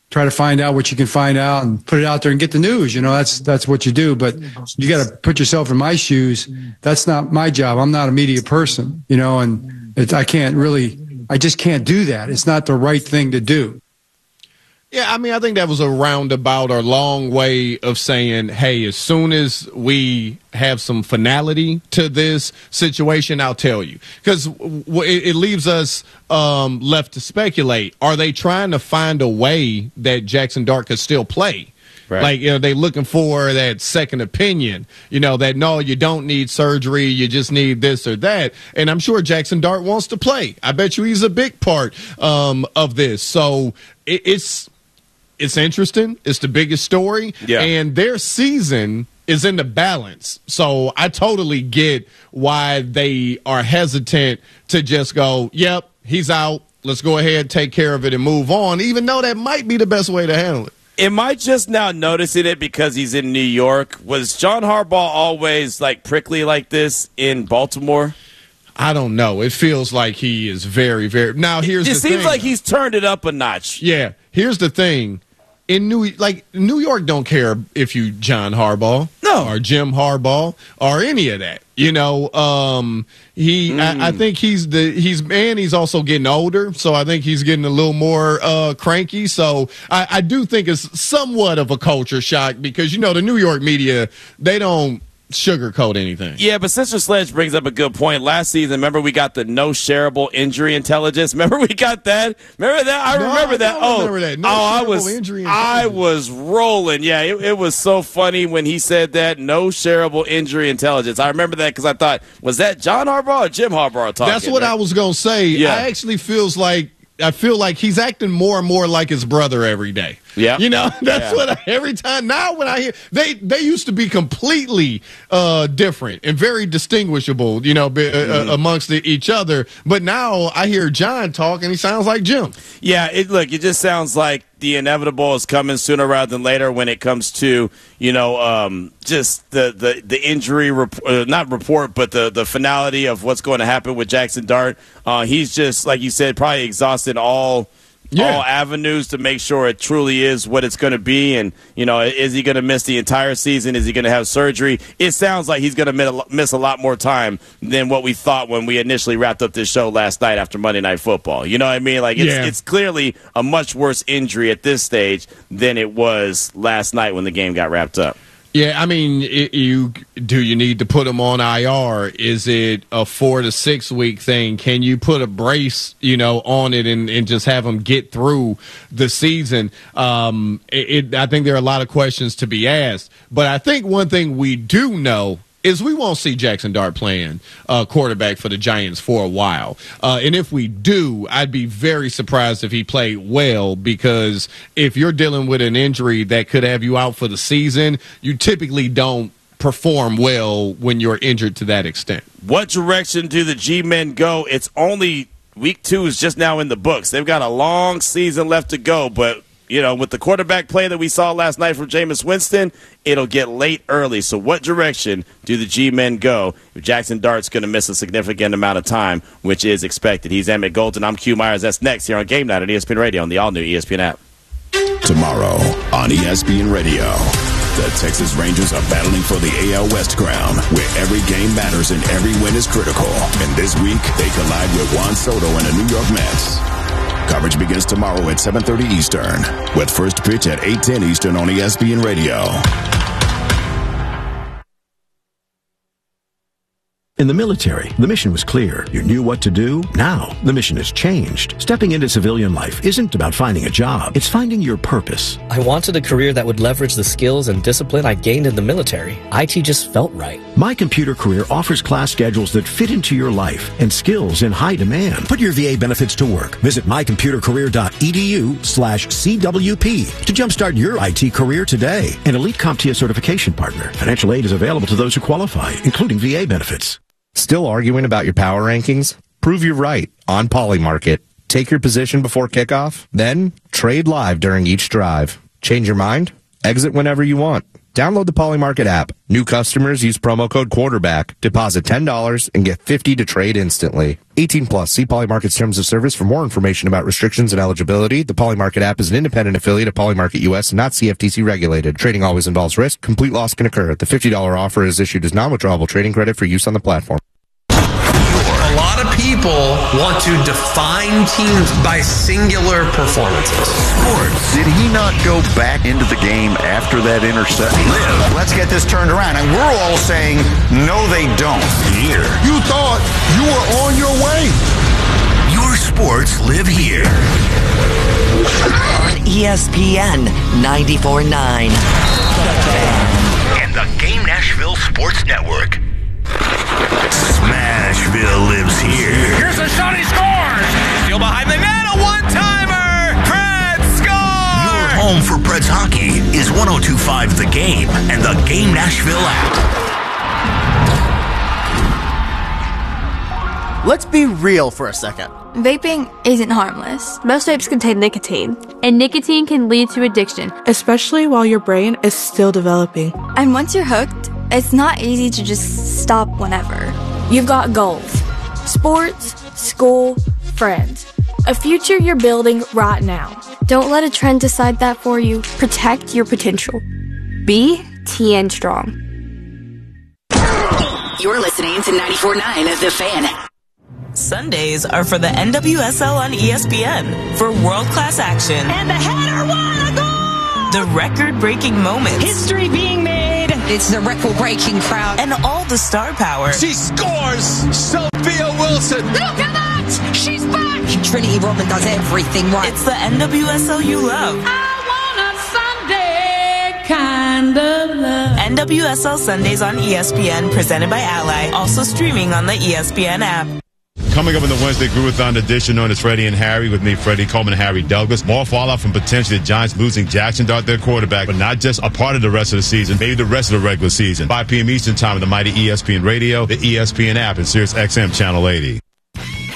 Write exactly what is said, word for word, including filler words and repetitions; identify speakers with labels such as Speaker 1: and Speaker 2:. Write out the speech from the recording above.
Speaker 1: try to find out what you can find out and put it out there and get the news. You know, that's that's what you do. But you got to put yourself in my shoes. That's not my job. I'm not a media person, you know, and it, I can't really, I just can't do that. It's not the right thing to do.
Speaker 2: Yeah, I mean, I think that was a roundabout or long way of saying, hey, as soon as we have some finality to this situation, I'll tell you. Because it, it leaves us um, left to speculate. Are they trying to find a way that Jackson Dart could still play? Right. Like, you know, they looking for that second opinion, you know, that, no, you don't need surgery, you just need this or that. And I'm sure Jackson Dart wants to play. I bet you he's a big part um, of this. So it, it's it's interesting. It's the biggest story.
Speaker 3: Yeah.
Speaker 2: And their season is in the balance. So I totally get why they are hesitant to just go, yep, he's out. Let's go ahead, take care of it, and move on, even though that might be the best way to handle it.
Speaker 3: Am I just now noticing it because he's in New York? Was John Harbaugh always like prickly like this in Baltimore?
Speaker 2: I don't know. It feels like he is very, very. Now here's
Speaker 3: it, it
Speaker 2: the
Speaker 3: seems
Speaker 2: thing.
Speaker 3: like he's turned it up a notch.
Speaker 2: Yeah. Here's the thing. In New like New York don't care if you John Harbaugh
Speaker 3: no.
Speaker 2: or Jim Harbaugh or any of that. You know, um, he mm. I, I think he's the he's and he's also getting older, so I think he's getting a little more uh, cranky. So I, I do think it's somewhat of a culture shock because you know the New York media, they don't sugarcoat anything.
Speaker 3: Yeah, but Sister Sledge brings up a good point. Last season, remember we got the no shareable injury intelligence? Remember we got that? Remember that? I
Speaker 2: no,
Speaker 3: remember
Speaker 2: I
Speaker 3: that. Oh,
Speaker 2: remember that. No
Speaker 3: oh I
Speaker 2: shareable
Speaker 3: was
Speaker 2: injury
Speaker 3: I was rolling. Yeah, it, it was so funny when he said that, no shareable injury intelligence. I remember that because I thought, was that John Harbaugh or Jim Harbaugh talking?
Speaker 2: That's what
Speaker 3: right?
Speaker 2: I was going to say.
Speaker 3: Yeah.
Speaker 2: I actually feels like I feel like he's acting more and more like his brother every day.
Speaker 3: Yeah,
Speaker 2: you know that's
Speaker 3: yeah.
Speaker 2: what I, every time now when I hear they they used to be completely uh, different and very distinguishable, you know, be, mm-hmm. uh, amongst the, each other. But now I hear John talk and he sounds like Jim.
Speaker 3: Yeah, it look it just sounds like the inevitable is coming sooner rather than later when it comes to you know um, just the the the injury rep- uh, not report but the the finality of what's going to happen with Jackson Dart. Uh, he's just like you said, probably exhausted all. Yeah. all avenues to make sure it truly is what it's going to be. And, you know, is he going to miss the entire season? Is he going to have surgery? It sounds like he's going to miss a lot more time than what we thought when we initially wrapped up this show last night after Monday Night Football. You know what I mean? Like, it's,
Speaker 2: yeah.
Speaker 3: it's clearly a much worse injury at this stage than it was last night when the game got wrapped up.
Speaker 2: Yeah, I mean, it, you do you need to put him on I R? Is it a four to six week thing? Can you put a brace, you know, on it and, and just have him get through the season? Um, it, it, I think there are a lot of questions to be asked. But I think one thing we do know is we won't see Jackson Dart playing uh, quarterback for the Giants for a while. Uh, and if we do, I'd be very surprised if he played well because if you're dealing with an injury that could have you out for the season, you typically don't perform well when you're injured to that extent.
Speaker 3: What direction do the G-men go? It's only week two is just now in the books. They've got a long season left to go, but you know, with the quarterback play that we saw last night from Jameis Winston, it'll get late early. So what direction do the G-men go if Jackson Dart's going to miss a significant amount of time, which is expected? He's Emmett Golden. I'm Q Myers. That's next here on Game Night on E S P N Radio on the all-new E S P N app.
Speaker 4: Tomorrow on E S P N Radio, the Texas Rangers are battling for the A L West crown, where every game matters and every win is critical. And this week, they collide with Juan Soto and the New York Mets. Coverage begins tomorrow at seven thirty Eastern, with first pitch at eight ten Eastern on E S P N Radio.
Speaker 5: In the military, the mission was clear. You knew what to do. Now, the mission has changed. Stepping into civilian life isn't about finding a job. It's finding your purpose.
Speaker 6: I wanted a career that would leverage the skills and discipline I gained in the military. I T just felt right.
Speaker 5: My Computer Career offers class schedules that fit into your life and skills in high demand. Put your V A benefits to work. Visit mycomputercareer.edu slash CWP to jumpstart your I T career today. An Elite CompTIA certification partner. Financial aid is available to those who qualify, including V A benefits.
Speaker 7: Still arguing about your power rankings? Prove you're right on Polymarket. Take your position before kickoff, then trade live during each drive. Change your mind? Exit whenever you want. Download the Polymarket app. New customers use promo code quarterback. Deposit ten dollars and get fifty dollars to trade instantly. eighteen plus. See Polymarket's terms of service for more information about restrictions and eligibility. The Polymarket app is an independent affiliate of Polymarket U S and not C F T C regulated. Trading always involves risk. Complete loss can occur. The fifty dollars offer is issued as non-withdrawable trading credit for use on the platform.
Speaker 8: A lot of people want to define teams by singular performances.
Speaker 9: Sports. Did he not go back into the game after that interception?
Speaker 10: Live. Let's get this turned around. And we're all saying, no, they don't.
Speaker 9: Here.
Speaker 11: You thought you were on your way.
Speaker 9: Your sports live here.
Speaker 12: On E S P N ninety-four point nine.
Speaker 9: And the Game Nashville Sports Network. Smashville lives here.
Speaker 13: Here's a shot, he scores! Still behind the net, a one-timer! Preds score!
Speaker 9: Your home for Preds hockey is one oh two point five The Game and the Game Nashville app.
Speaker 14: Let's be real for a second.
Speaker 15: Vaping isn't harmless.
Speaker 16: Most vapes contain nicotine, and nicotine can lead to addiction, especially while your brain is still developing.
Speaker 15: And once you're hooked, it's not easy to just stop whenever.
Speaker 16: You've got goals. Sports, school, friends. A future you're building right now.
Speaker 15: Don't let a trend decide that for you. Protect your potential. Be T N Strong.
Speaker 17: You're listening to ninety-four point nine The Fan.
Speaker 18: Sundays are for the N W S L on E S P N for world-class action.
Speaker 19: And the header won a goal!
Speaker 18: The record-breaking moments.
Speaker 19: History being made. It's the record-breaking crowd.
Speaker 18: And all the star power.
Speaker 13: She scores! Sophia Wilson!
Speaker 19: Look at that! She's back! Trinity Rodman does everything right.
Speaker 18: It's the N W S L you love.
Speaker 19: I want a Sunday kind of love.
Speaker 18: N W S L Sundays on E S P N, presented by Ally. Also streaming on the E S P N app.
Speaker 20: Coming up in the Wednesday Groovathon edition known as Freddie and Harry with me, Freddie Coleman and Harry Douglas. More fallout from potentially the Giants losing Jackson Dart, their quarterback, but not just a part of the rest of the season, maybe the rest of the regular season. five p.m. Eastern time on the mighty E S P N Radio, the E S P N app, and Sirius X M Channel eighty.